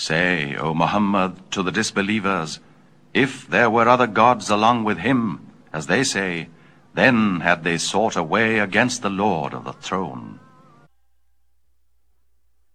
Say, O Muhammad, to the disbelievers, if there were other gods along with him, as they say, then had they sought a way against the Lord of the throne.